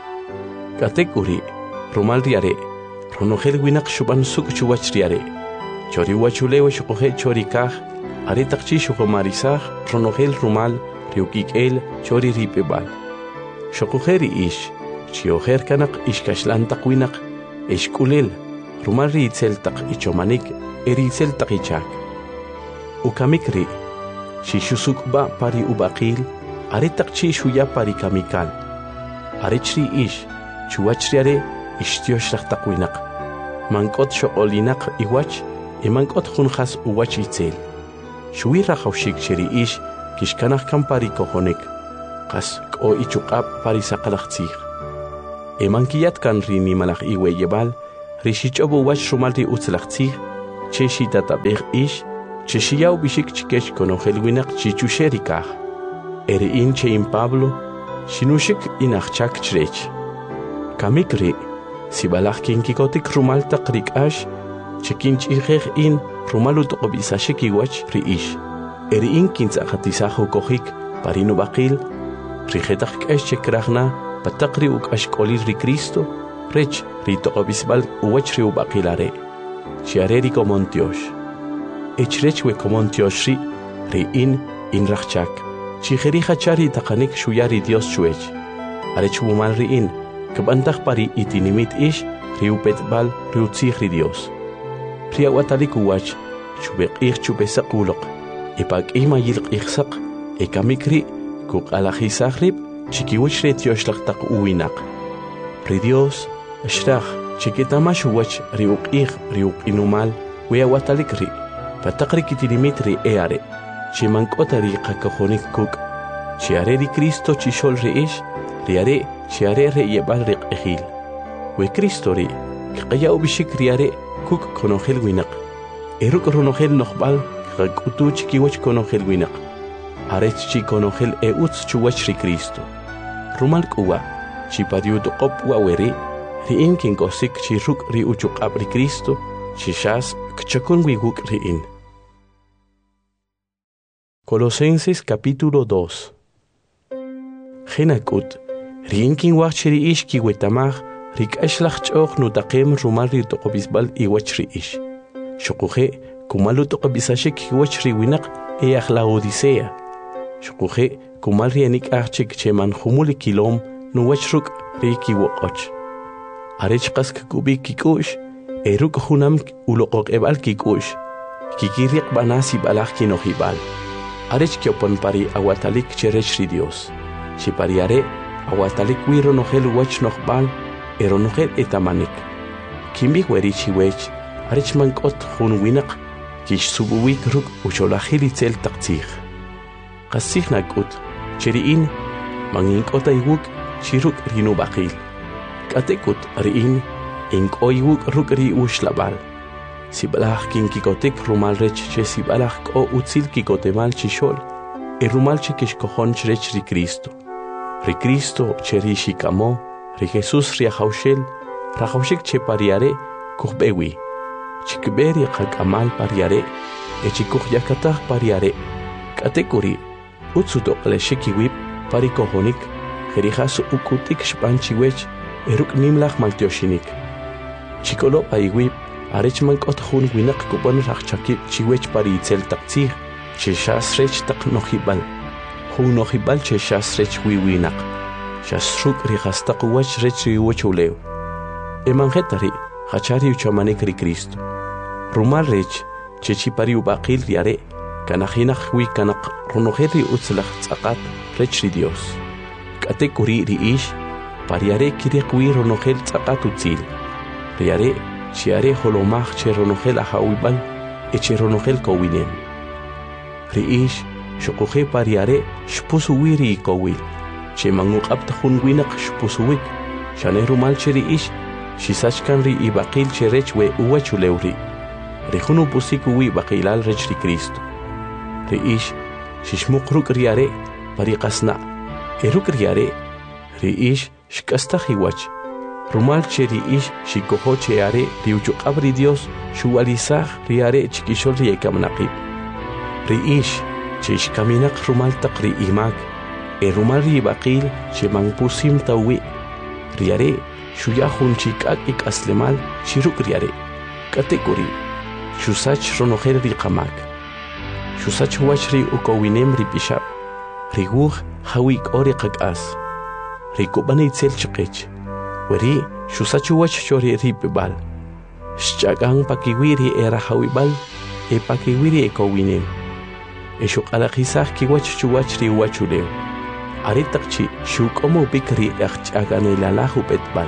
Katekuri, Rumal riare, ronojel winak shuban suk chuwach riare. Chori wachulewe shukoje chori kaj, aretaqchi shukomarisaj, ronojel rumal, riukikel, chori ripebal. Shukojeri ish, chiojer kanak ishkashlantaq winak, eshkulel, rumal ri itzeltaq ichomanik, eri itzeltaq ichak. Ukamikri, shishusukba pari ubaqil, aretaqchi shuya pari kamikal. Arechri ish, chuwach riare, Ishtioshlechtaqwinak. Mankot shoqolinak iwach, mankot junjas uwach itzel. Shui rajawshik cheri ish, kishkanach kampari kojonek. Qas ko ichuqab pari saqalachtzig. Emankiyat kan ri nimalaj iweyebal, ri xich'obu wach rumal ri utzlaqtzij, che xitatabej ix, che xiyaw bixik chikesh konojel winaq chichuxeri kaj. Eri in che in Pablo, xinuxik inajchak chrech. Kamik ri, si balaj kinkikotik rumal taq rik'ax, che kinch'ijej in rumal utoqobisashik iwach ri ix. Eri in kintz'aqatisaj ukojik parino baqil, rijetaj k'ex che krajna pataq ri uk'ax k'olil ri Cristo, rech ri toqobisbal uwach ri ubaqilare. Xiare ri komontiox. Echrech we komontiox ri in rajchak. Chijeri hachari taqanik xuyari Dios chuech. Arech wumal ri in, kabantaj pari itinimit ish ri upetbal ri utzij ri Dios. Ri awatalik uwach, chubeq'ij chubesaq uloq, ipak'ij mayilq ijsaq, ekamikri kuq'alajisaj rib, chikiwach ri tioxlaq taq uwinaq. Ri Dios, ashraj, chikitamax uwach ri uq'ij ri uq'inumal, we awatalik ri, pataq ri kitinimit ri eare, chimank'ota ri qakajonik kuk', chiare ri Cristo chixol ri ix, riare chiare ri yebal ri q'ejil. We Cristo ri, kqayaw bixik riare kuk konojel winaq. Eruk ronojel noqbal qak'utu chikiwach konojel winaq. Arech chi konojel utz chuwach ri Cristo. Rumal k'uwa, chipariu toqop waweri, ri in kinkosik chi ruk ri uchuq'ab ri Cristo, chixas kchakun wiguk ri in. Colosenses capítulo 2. Genakut, ri in kinwach chiri ish kiwetamaj, ri k'ashlaj ch'oq nutaqem rumal ri toqobisbal iwach ri ish. Shukuje, kumalu toqobisashik iwach ri winaq eyaj la Odisea. Shukuje, kumal ri anik ahchik cheman humuli kilom nuwach ruk ri kiwoqoch. Arech qask kubik kikush, eruk hunam uloqoq ebal kikush, kikiriq banasi balaj kinojibal. Arech kiopon pari awatalik cherech ri Dios. Chipariare awatalik wiro nojel wach nojbal, ero nojel etamanik. Kimbik weri chiwech, arech mankot hun winaq, kish subuwik ruk ucholajili tzel taqtzij. Qasij nakut, cheriin, manginkota iwuk, chiruk rinu baqil. Katekut riin, inkoiwuk ruk ri ushlabal. Sibalaj kinkikotek rumal rech che sibalaj ko utzil kikotemal chishol, rumal che kishkojon chrech ri Cristo. Ri Cristo che ri shikamo, ri Jesus ri ajaushel, rajaushik che pariare kuhbewi. Chikberi qakamal pariare, chikuh yakataj pariare. Katekuri, utsutoqle shikiwip parikohonik, jerijas ukutik shpanchiwech, eruk nimlaj maltioshinik. Chikolo paiwip, arech mankot hun winaq kupon rajchakip chiwech pari itzel taqtzij, cheshas rech taq nojibal. Hun nojibal cheshas rech wiwinaq. Shasruk rihastaq uwach rech riwochulew. Emanjetari, hachari uchamanik ri Cristo. Rumal rech, chechipari ubaqil riare, kanajinaq wi kanaq runojeri utzlaj tzaqat rech ri Dios. Katekuri ri ish, pariare kiriq wi runojel tzaqat utzil. Riare, chiare holomaj che ronojel ajawibal, che ronojel kowinem. Ri ish, shukuje pariare, shpusu wiri kowil. Che manguk abtajun winaq shpusuwik. Shane rumal che ri ish, shisachkan ri ibaqil che rech we uwachulew ri. Rihunu pusik wi baqilal rech ri Cristo. Ri ish, shishmuk ruk riare, pariqasna. Eruk riare, ri ish, shkastaj iwach. Rumal che ri ish shikojo che are ri uchuqab ri Dios shuwalizaj ri are chikishol ri ekamnaqib. Ri ish che ishkaminaq rumal taq ri imak, rumal ri baqil che mangpusim tawi. Ri are shuyajun chikak ikaslemal shiruk ri are. Katekuri, shusach ronojel ri qamak. Shusach wach ri ukowinem ri pishab. Ri guj hawik ori qakas. Ri kubane itzel chiqich. Weri, shusachu wach chori ripebal. Shchagang pakiwiri era hawibal, pakiwiri ekowinem. Shuk alakisaj kiwach chuwach ri wachulew. Aritakchi shuk omo bikri achchagan elalahu petbal.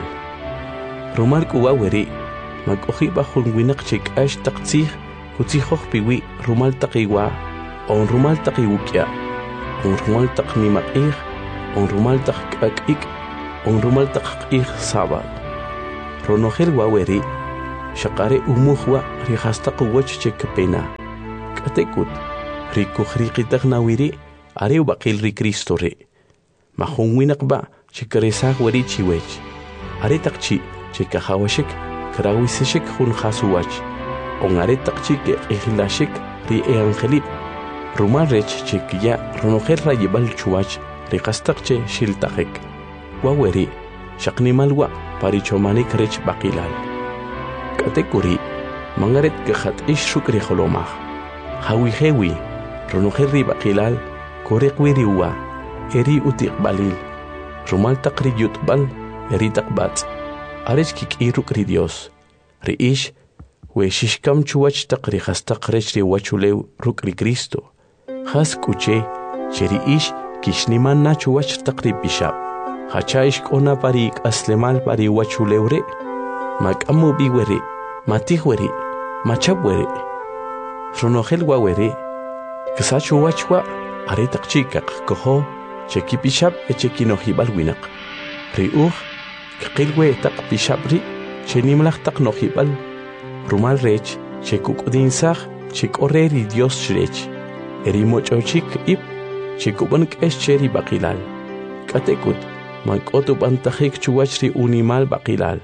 Rumal kuwa weri, magohi bajun winaq chik ash taqtzij, kutzijoj piwi rumal taqiwa, on rumal taqiwukya, on rumal taqnimaqij, on rumal taqakik, onrumal taq'ij sábado. Ronogel waweri, shaqare umuhwa rihastaq wach chekapena. Katekut, rikukhriqitaq nawiri, are baqil ri Cristo re. Mahunwinaqba chekaresaq wari chiwech. Are taqchi chekahawashik, krawisishik hun khasuwach. On are taqchi ke ihlashik ri eangelip. Rumal rech chekiya ronogel rayibal chuwach rikastaqche shiltaqek. Waweri, shaqnimalwa parichomanik rech baqilal. Katekuri, mangaret kajat ishukri holomah. Hawihewi, ronogel baqilal, korekwiriwa, eri utiqbalil. Rumal taqri yutbal, eri taqbat. Arech kikiruk ri Dios. Riish, we shishkam chuwach taqri hastaq rech ri wachulew ruk ri Cristo. Has kuche, cheri ish kishniman na chuwach taqri bishab. Hachaish kona pari aslemal pari wachulewre. Makamu biwere, matihwere, machabwere. Ronogel wawere, kisachu wachwa, are taqchikaq koho, cheki bishab cheki nohibal winak. Riuh, kqilwe taq bishabri, chenimlaq taq nohibal. Rumal rech, chekuk odinsaq, chek oreri Dios shrech. Eri mochochik ip, chekuban cheri baqilal. Katekut, mankotu bantajik chuwachri unimal baqilal.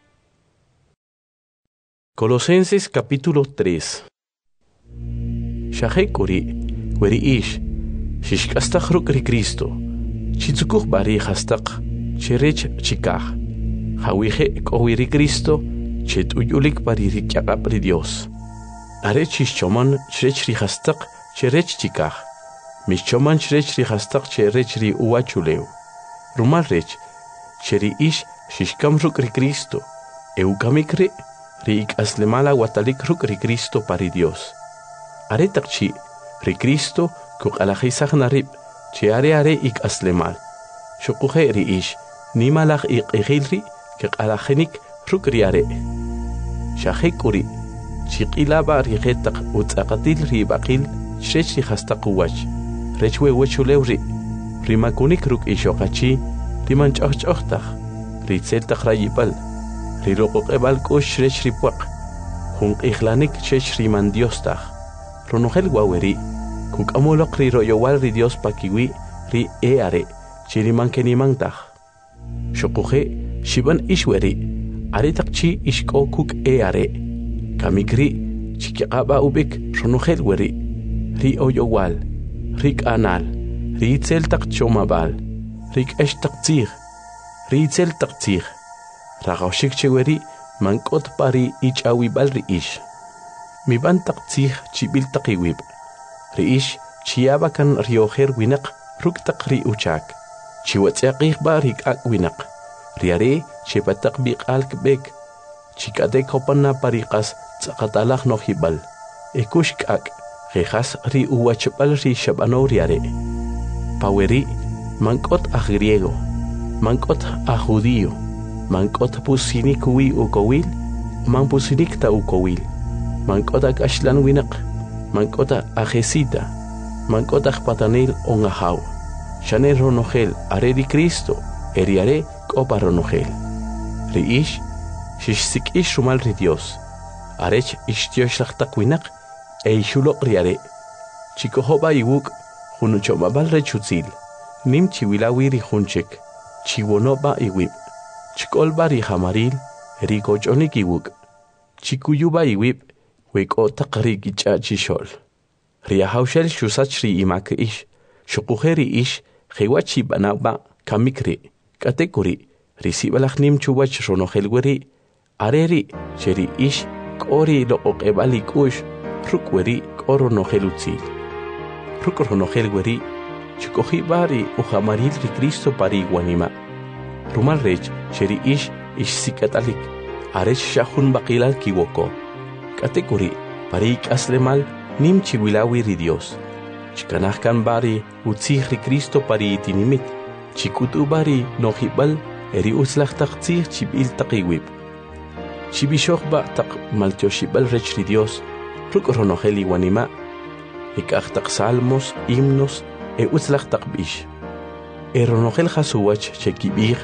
Colosenses capítulo 3. Shahekuri, weri ish, shishkastaq ruk ri Cristo. Chitzukuj bari hastaq, cherech chikaj. Hawije kowiri Cristo, chetuyulik bari rikyaqap ri Dios. Are chishchoman chrech ri hastaq, cherech chikaj. Mishchoman chrech ri hastaq cherech ri uwachulew. Rumal rech, cheri ish shishkam ruk ri Cristo. Eukamikre, ri ikaslemala watalik ruk ri Cristo pari Dios. Are taqchi, ri Cristo kuk alajisaq narib, che are ikaslemal. Shukuje ri ish, nimalaj iqihilri, kuk alajenik ruk ri are. Shahekuri, chiqilaba ri jetaq utzaqatil ri baqil, shrech ri hastaq uwach. Rechwe wechulewri, rimakunik ruk ishoqachi, rimanch'oqch'oqtaq, ritzeltaq rayipal, riloqoqebal k'ush shrech ripuaq, junq'iqlanik chech riman Diostaq. Ronogel waweri, kuk'amuloq riroyowal ri Dios pakiwi, ri are, chirimankenimantaq. Shukuje, shiban ishweri, aritaqchi ishk'o kuk are, kamikri, chikiqaba ubik ronogel weri, ri oyowal, rik anal, ritzel taq chomabal, rik eshtaq tzig, ritzel taq tzig, ragawshik cheweri, mankot pari ichawibal ri ish. Miban taq tzig chibil taqiwib, ri ish chiabakan riojer winak, ruk taq ri uchak, chiwatzaqigba rik ak winak, riare chepatak biqal kbek, chikade kopana pariqas tzaqatalaq nohibal, ekush kak, Rejas ri uwachapal ri shabano riare. Paweri, mankot a griego, mankot a judío, mankot pusinik wi ukowil, man pusinik ta ukowil, mankot a kashlan winak, mankot a jesita, mankot a patanil on a haw. Shane ronogel are di Cristo, eriare kopa ronogel. Ri ish, shishsik ish rumal ri Dios, arech ishtioshachtak winak, Eishuloq riare, chikohoba iwuk, junuchomabal rechutzil, nim chiwilawi ri junchek, chiwonoba iwib, chikolba ri hamaril, rikochonik iwuk, chikuyuba iwib, wekotaq ri kicha chishol. Riahaushel shusach ri imak ish, shukuje ri ish, jewachi banaba, kamikri, katekuri, risibalach nim chuwach ronogel areri, cheri ish, kori lo okebalik ush, Rukweri koro nogelutzil. Rukro nogelweri, chikohibari ujamaril ri Cristo pari guanima. Rumal rech, sheri ish sikatalik, arech shahun baqilal kiwoko. Katekuri, pari aslemal, nim chiwilawi ri Dios. Chikanahkan bari utzih ri Cristo pari itinimit. Chikutu bari nohibal, eri uslach taqtzih chibil taqiwib. Chibishochba taq maltioshibal rech ri Dios. Ruk ronogel iwanima, ikaqtaq salmos, himnos, utzlaq taqbish. Ronogel hasuwach chekibig,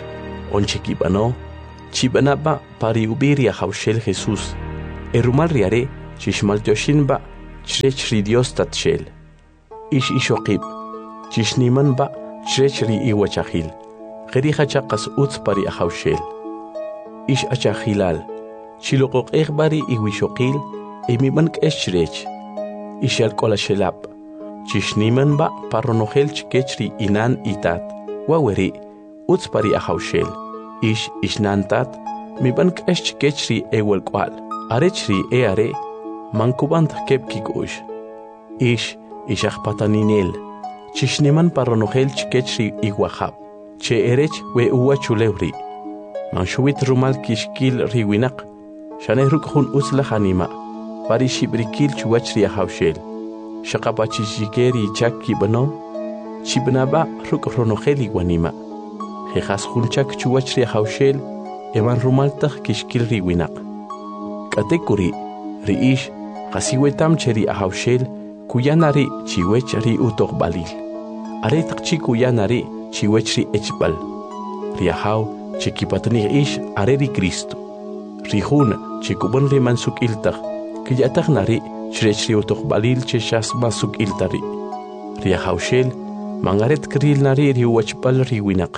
onchekibano, chibanaba pari ubiria haushel Jesús, erumal riare, chishmaltioshinba, chrechri Dios tatshel. Ish ishokib, chishnimanba, chrechri iwachahil, gerija chakas utz pari ahaushel. Ish achahilal, chilokok egbari iwishokil, emimank eschrech. Ishal kolashelap, chishnimanba paronohel chkechri inan itat, waweri, utz pari ahaushel. Ish ishnantat, mibank eschkechri ewel kwal, arechri eare, mankubant kepkikush. Ish ishachpataninel, chishniman paronohel chkechri iwahab, che erech we uwa chulewri. Manshuit rumal kishkil riwinak, shanehruk hun utzlahanima, pari shibrikil chuachri ahaushel. Shakapachishikeri chak kibano, chibnaba ruk ronoheli wanima. Jejas hunchak chuachri ahaushel, eman rumaltach kishkil riwinak. Katekuri, riish, kasiwetam cheri ahaushel, kuyanari chiwech ri utok balil. Aretak chi kuyanari chiwech ri echbal. Riahau, chikipatni ish areri Cristo. Rihun, chikubon ri mansuk iltach, kiyatak nari chrech ri utok balil cheshas masuk iltari. Riahaushel, mangaret kril nari ri uachbal ri winak.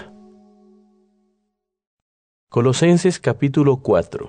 Colosenses capítulo 4.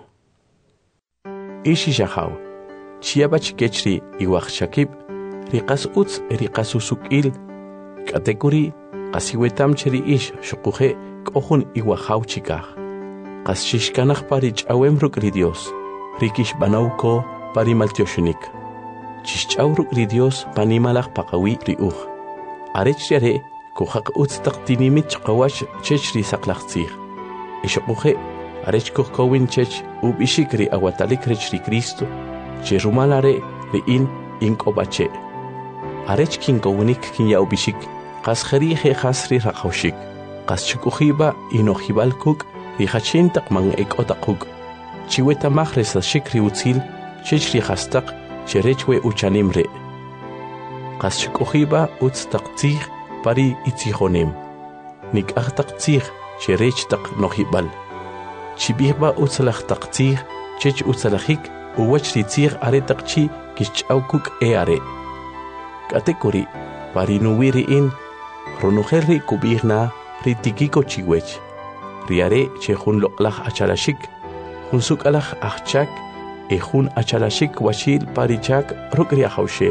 Ishi shahau, chiabach kechri iwach shakib, riqas utz riqas usukil, katekuri, qasiwetam cheri ish shukuhe kohun iwahau chikah. Qas shishkanach pari chawem rukri Dios, rikish banauko pari maltioshunik. Chishchaw rukri Dios panimalach pakawi riuch. Arech yare kuhak utz taktinimit chkawash chechri saklachtzir. Ishukuhe arech kuhkowin chech ubishikri awatalik rechri Cristo, cherumalare riin inkobache. Arech kinkowinik kinyawbishik, qas kherihe khasri rakhawshik, qas chukuhiba inohibalkuk, rihachintak man ekotakuk, chiweta mahresa shikri utzil, chechri hastak, cherechwe uchanimre. Qas chukuhiba utztaktzih pari itzihonem, nik achtaktzih, cherechtak nohibal. Chibihba utzalachtaktzih, chech utzalachik, uwachritzih aretakchi kichaukuk eare. Katekuri, parinuwiri in, ronuherri kubihna, ritikiko chiwech. Riare chehun loklach achalashik, hunsuk alach achchak, ehun achalashik washil parichak rukri ahaushel.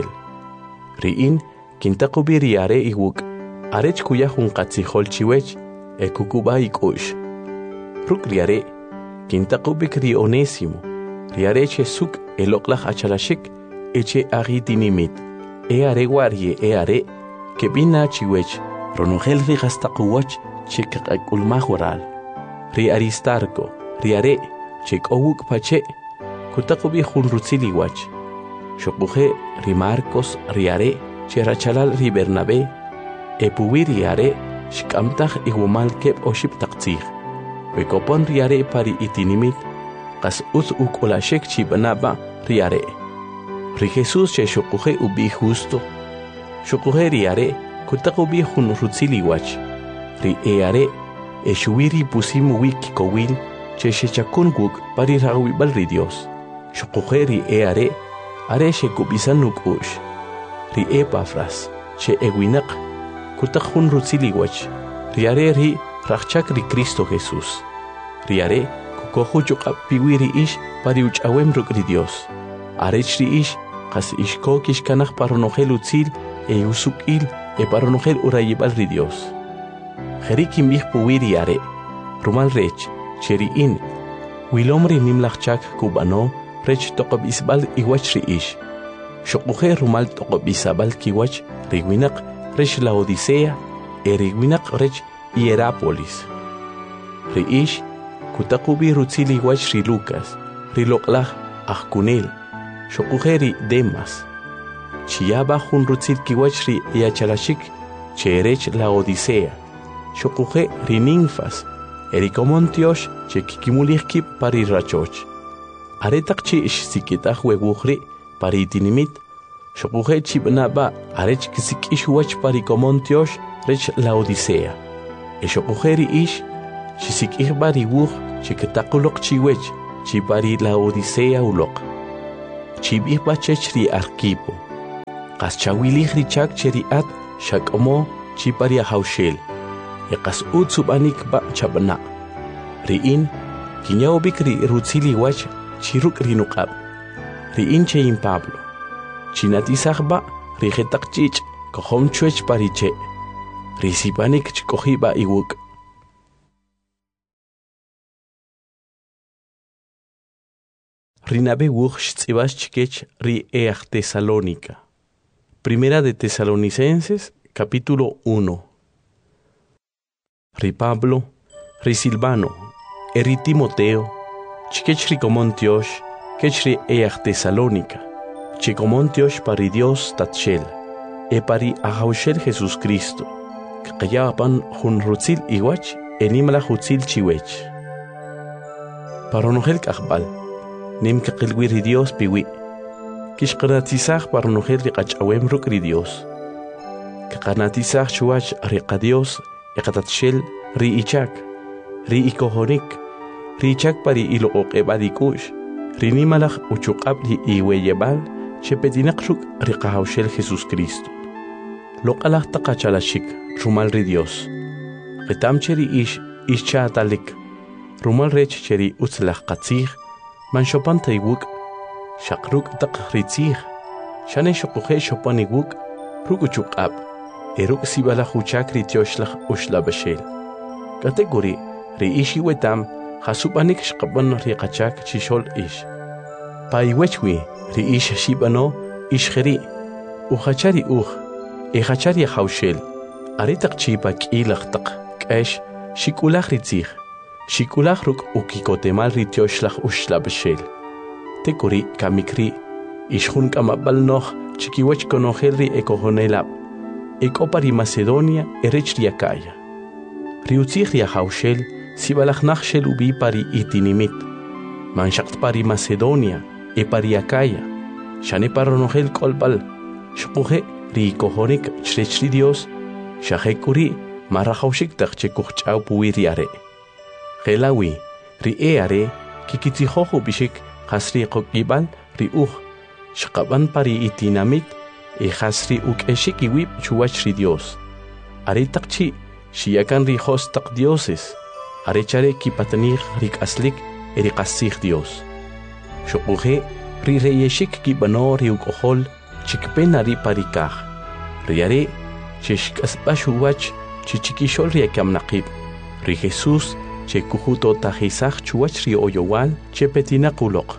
Riin, kintakubi riare iwuk, arech kuyahun katzihol chiwech, ekukuba ikush. Ruk riare, kintakubik ri onésimo, riare chesuk eloklach achalashik, eche agitinimit. Eare warie eare, que bina chiwech, ronugel rigastakuwach, chekak ulmahural. Ri Aristarco, riare, chek owuk pache, kutakubi hunrutziliwach. Shokuje ri Marcos riare, cherachalal ri Bernabé, epuwi riare, shkamtach igumal kep oship taktzih. Wekopon riare pari itinimit, kas uz uk olashek chibanaba riare. Ri Jesús che shokuje ubi justo, shokuje riare, kutakubi hun rutziliwach. Ri eare, eshuiri pusimu wiki kowil, che shechakun guk pari rawibal ri Dios. Shokuje ri eare, are shekubisanuk ush. Ri Epafras, che ewinak, kutak hun rutziliwach. Riare ri rachchak ri Cristo Jesús. Riare, kukohu chukap piwiri ish pari uchawem ruk ri Dios. Arech ri ish, qas ishko kishkanach paronohel utzil, usukil, paronohel urayibal ri Dios. Jerikim bih puwiri are, rumal rech, cheriin, wilomri nimlachchak kubano, rech toqob isbal iwach ri ish. Shokuje rumal toqob isabal kiwach, riwinak, rech Laodicea, riwinak rech Hierapolis. Ri ish, kutakubi rutzili iwach ri Lucas, ri loklach achkunel, shokujeri Demas. Chiaba hun rutzil kiwach ri yachalashik, cherech Laodicea. Shokuje ri Ninfas, erikomontiosh che kikimulihki pari rachoch. Aretak chi ish sikitach weguhri pari itinimit, shokuje chibnaba arech kisik ish wach pari komontiosh rech Laodicea. Shokujeri ish, Xisik'ijba riwuj chikitaquloq chiwech chipari la Odisea uloq. Chib'ijba chech ri Arquipo. Qas chawilij richak cheriat xak'omo chipari ajawxel. Qas utzub'anik ba chab'na'. Ri'in kiñawb'ik ri rutzil iwach chiruk' ri nuq'ab'. Ri'in che'in Pablo. Chinatisajba ri jetaq ch'ich' kojom chwech pariche'. Risib'anik chk'ojib'a iwuk'. Rinabe wuj xtz'ib'ax chikech ri eaj Tesalónica. Primera de Tesalonicenses, capítulo 1. Ri Pablo, ri Silvano, ri Timoteo, chikech ri Comontiox, kech ri eaj Tesalónica, chi Comontiox pari Dios tatxel, pari ajawxel Jesús Cristo, kqayapan jun rutzil iwach, enimla jutzil chiwech. Paronojel k'ajb'al, nim kaqilwi ri Dios piwi, kixqanatisaj paronojel ri qach'awem ruk' ri Dios. Kaqanatisaj chuwach ri qa Dios, eqatatxel ri ichak, ri ikojonik, ri ichak pari iloqoq'eb'al ik'u'x, ri nimalaj uchuq'ab' ri iweyeb'al, chepetinaq ruk' ri qajawxel Jesús Cristo. Loq'alaj taqachalaxik, rumal ri Dios. Qitam che ri ix cha'atalik, rumal rech che ri utzlaj qatzij, man xopan ta iwuk, xaq ruk' taq ri tzij, xane xoquje xopan iwuk, ruk' uchuq'ab', ruk' sib'alaj uchak ri tioxlaj uxlab'exel. Kategori ri ix iwetam, jasub'anik xqab'an ri qachak chixol ix. Pa iwechwi ri ix xib'ano ix jeri, ujachari uj, ejachari ajawxel, ari taq chipa k'ilaj taq k'ex, xik'ulaj ri tzij, xik'ulaj ruk' ukikotemal ri tioxlaj uxlab'exel. Tekori kamikri, ix jun k'amab'al noj chikiwech konojel ri ekojonelab', ek'opa ri Macedonia erech ri Acaya. Ri utzij ri ajawxel, sib'alaj najxel ubi pari itinimit, manxaqt pari Macedonia, pari Acaya, xane paronojel k'olb'al, xquje ri ikojonik chrech ri Dios, xajekuri marajawxik taq che kujch'aw puwi ri are'. Jelawi, ri are, kikitzijoj ubixik qas ri qok'ib'al ri uj, xqab'an pari itinamit, qas ri uk'exik iwib' chuwach ri Dios. Are taq chi, xiyakan ri jos taq dioses, are chare kipatanij ri k'aslik ri qassij Dios. Xoquje ri reyexik kib'ano ri uk'ojol chikpen ari pari kaj. Ri are, che xk'asb'ax uwach chi chikixol ri akamnaqib, ri Jesús che kujutotajisaj chuwach ri oyowal che petinaq uloq.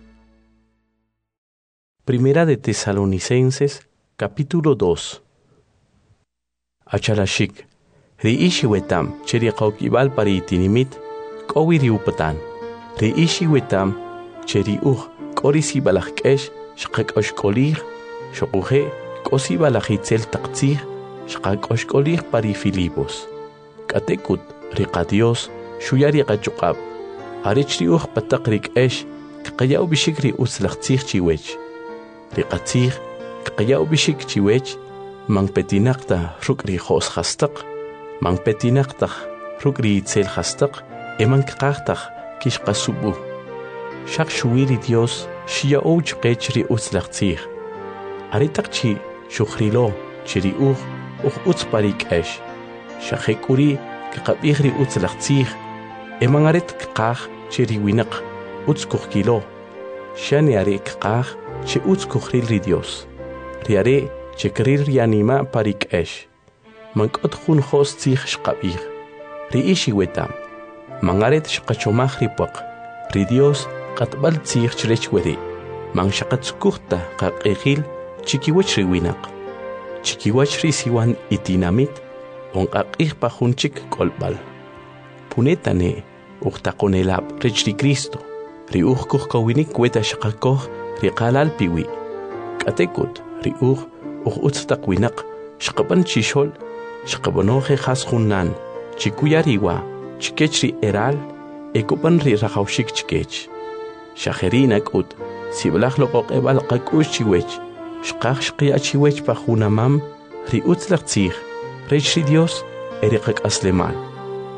Primera de Tesalonicenses, capítulo 2. Achalashik, ri ishi wetam che ri qawk'ib'al pari itinimit, k'owi ri upatan. Ri ishi wetam che ri uj k'o ri sib'alaj k'ex xqak'oxk'olij, xoquje k'o sib'alaj itzel taq tzij xqak'oxk'olij pari Filipos. K'atekut ri qa Dios xuya ri qachuq'ab', arech ri uj pataq ri k'ex kqayaw bixik ri utzlaj tzij chiwech. Ri qatzij kqayaw bixik chiwech, man petinaq ta ruk' ri jos jastaq, man petinaq taj ruk' ri itzel jastaq, man kqaj taj kixqasub'u. Xaq xuwi ri Dios xiya'ow chqech ri utzlaj tzij. Ari taq chi xujrilo chi ri uj utz pari k'ex, xajek'uri kqab'ij ri utzlaj tzij, man aret kqaj chi ri winaq utz kujkilo, xani are kqaj che utz kujril ri Dios. Ri are che kril ri anima pari k'ex, man k'ot jun jos tzij xqab'ij, ri ix iwetam, man aret xqachomaj ri puaq, ri Dios qatb'al tzij chrech weri, man xaqatzkujta qaq'ejil chikiwach ri winaq, chikiwach ri siwan itinamit, onqaq'ij pa jun chik k'olb'al. Punetane uqtaqonelab' rech ri Cristo, ri uj kujkawinik weta xaqakoj ri qalal piwi. K'atekut ri uj utz taq winaq xqab'an chixol, xqab'anoje jas junan, chikuyar iwa, chikech ri eral, ekub'an ri rajawxik chikech. Xajeri nak'ut, sib'laj loqoq'eb'al qak'ux chiwech, xqaj xqya' chiwech pa junamam ri utzlaj tzij, rech ri Dios eri qak'aslemal.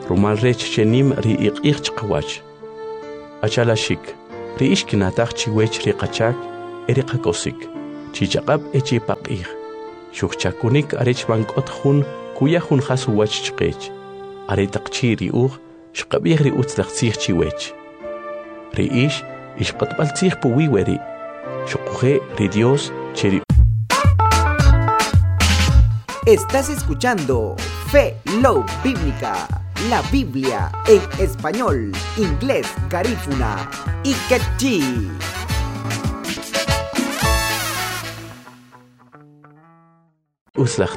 rumal rech chenim ri iqich qawach achalashik ri ishkinataq chiwech ri qachak eri qakosik chichaqab echi paqih shukchakunik arech bankot jun kuya jun hasuwach chqech are taqchi ri shqabih ri utzlaqsih chiwech ri ishqatbaltzih puwiweri shuquje ri Dios cheri. Estás escuchando Fe Love Bíblica, la Biblia en español, inglés, garífuna y quechí. Uslach